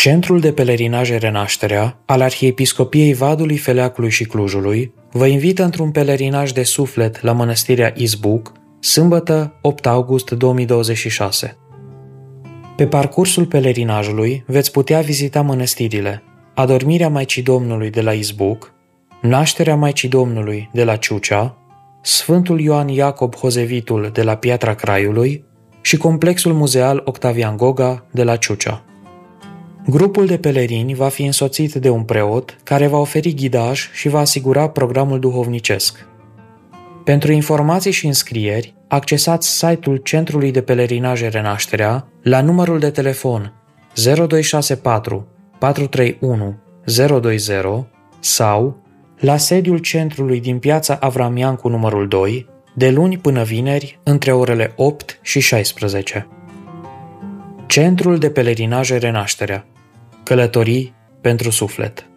Centrul de pelerinaj Renașterea al Arhiepiscopiei Vadului, Feleacului și Clujului vă invită într-un pelerinaj de suflet la Mănăstirea Izbuc, sâmbătă 8 august 2026. Pe parcursul pelerinajului veți putea vizita mănăstirile Adormirea Maicii Domnului de la Izbuc, Nașterea Maicii Domnului de la Ciucea, Sfântul Ioan Iacob Hozevitul de la Piatra Craiului și complexul muzeal Octavian Goga de la Ciucea. Grupul de pelerini va fi însoțit de un preot care va oferi ghidaj și va asigura programul duhovnicesc. Pentru informații și înscrieri, accesați site-ul Centrului de Pelerinaj Renașterea la numărul de telefon 0264 431 020 sau la sediul centrului din Piața Avram Iancu numărul 2, de luni până vineri, între orele 8 și 16. Centrul de Pelerinaj Renașterea. Călătorii pentru suflet.